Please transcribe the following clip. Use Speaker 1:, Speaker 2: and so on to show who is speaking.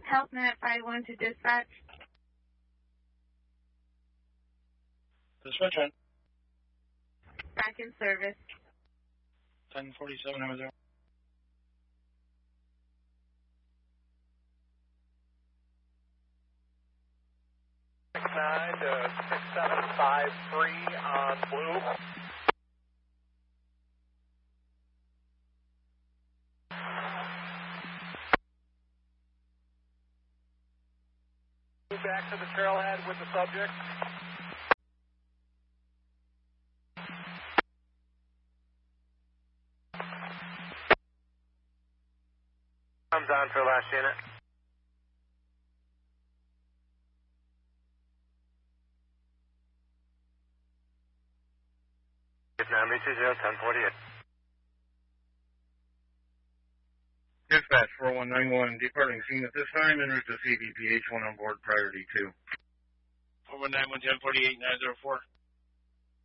Speaker 1: HealthNet 51 to dispatch.
Speaker 2: Dispatch on.
Speaker 1: Back in service.
Speaker 2: 1047, over there.
Speaker 3: To 6753 on blue. Move back to the trailhead with the subject. Comes on for last unit. Vietnam 1048.
Speaker 4: Dispatch 4191, departing scene at this time, en route to CVPH1 on board priority 2.
Speaker 2: 4191 1048 904.